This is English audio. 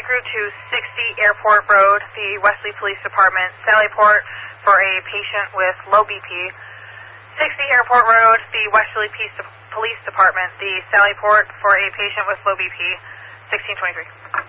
Crew to 60 Airport Road, the Wesley Police Department, Sallyport for a patient with low BP. 60 Airport Road, the Wesley Police Department, the Sallyport for a patient with low BP, 1623.